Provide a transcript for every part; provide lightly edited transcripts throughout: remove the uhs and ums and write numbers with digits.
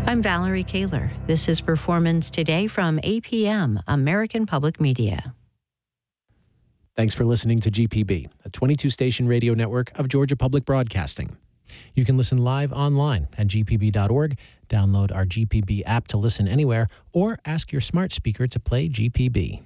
I'm Valerie Kaler. This is Performance Today from APM, American Public Media. Thanks for listening to GPB, a 22-station radio network of Georgia Public Broadcasting. You can listen live online at gpb.org, download our GPB app to listen anywhere, or ask your smart speaker to play GPB.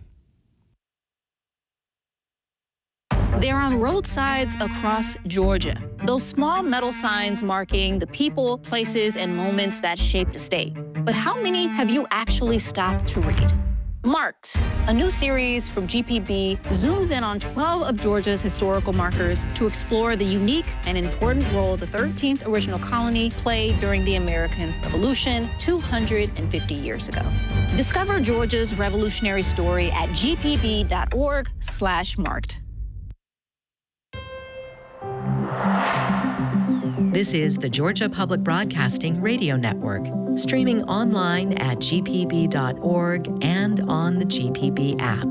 They're on roadsides across Georgia. Those small metal signs marking the people, places, and moments that shaped the state. But how many have you actually stopped to read? Marked, a new series from GPB, zooms in on 12 of Georgia's historical markers to explore the unique and important role the 13th original colony played during the American Revolution 250 years ago. Discover Georgia's revolutionary story at gpb.org/marked. This is the Georgia Public Broadcasting Radio Network, streaming online at gpb.org and on the GPB app.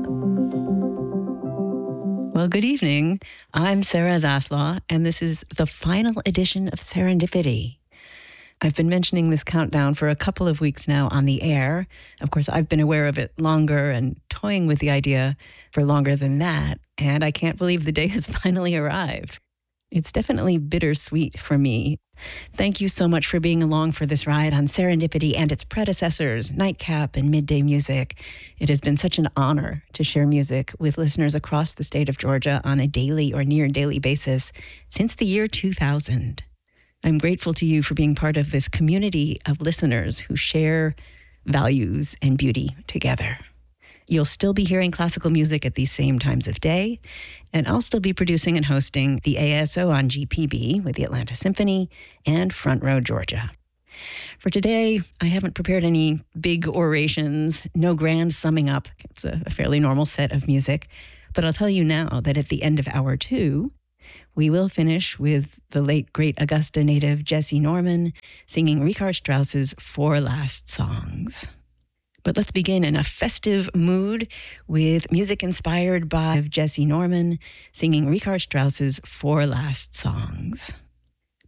Well, good evening. I'm Sarah Zaslaw, and this is the final edition of Serendipity. I've been mentioning this countdown for a couple of weeks now on the air. Of course, I've been aware of it longer and toying with the idea for longer than that, and I can't believe the day has finally arrived. It's definitely bittersweet for me. Thank you so much for being along for this ride on Serendipity and its predecessors, Nightcap and Midday Music. It has been such an honor to share music with listeners across the state of Georgia on a daily or near daily basis since the year 2000. I'm grateful to you for being part of this community of listeners who share values and beauty together. You'll still be hearing classical music at these same times of day, and I'll still be producing and hosting the ASO on GPB with the Atlanta Symphony and Front Row Georgia. For today, I haven't prepared any big orations, no grand summing up. It's a fairly normal set of music, but I'll tell you now that at the end of hour 2, we will finish with the late, great Augusta native Jesse Norman singing Richard Strauss's 4 Last Songs. But let's begin in a festive mood with music inspired by Jesse Norman singing Richard Strauss's 4 Last Songs.